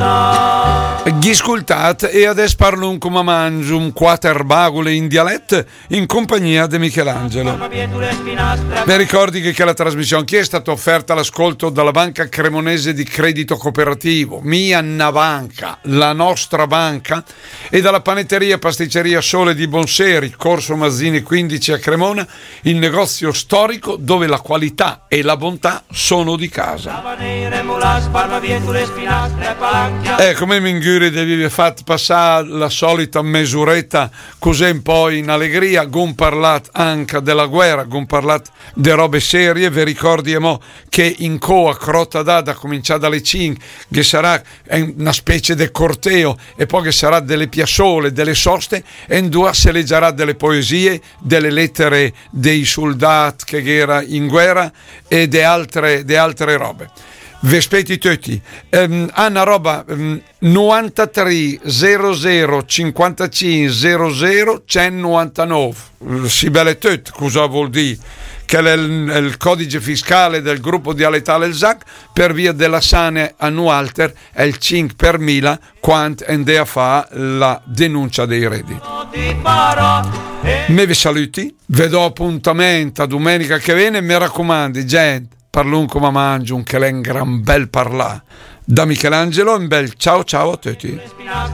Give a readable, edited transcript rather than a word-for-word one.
Ghiscultat e adesso parlo un come mangio un quater bagule in dialetto in compagnia di Michelangelo. Mi ricordi che la trasmissione che è stata offerta all'ascolto dalla banca cremonese di credito cooperativo Mia Banca, la nostra banca, e dalla panetteria pasticceria Sole di Bonseri, Corso Mazzini 15 a Cremona, il negozio storico dove la qualità e la bontà sono di casa. Come Minguri devi far passare la solita mesuretta così un po' in allegria, gun parlat anche della guerra, gun parlat de robe serie. Vi ricordiamo che in coa Crotta Dada comincia dalle 5, che sarà una specie di corteo, e poi che sarà delle piazzole, delle soste, e in due se leggerà delle poesie, delle lettere dei soldati che era in guerra e di altre robe. Vi aspetti tutti. Una roba 93 00 55 00 199. Si belle tutti, cosa vuol dire? Che è il codice fiscale del gruppo dialettale il SAC, per via della sane annualter è il 5 per mila quant ende a fa la denuncia dei redditi. Me vi saluti, vi do appuntamento a domenica che viene, mi raccomando, gente, parlun come mangio, che è un gran bel parlà. Da Michelangelo un bel ciao a tutti.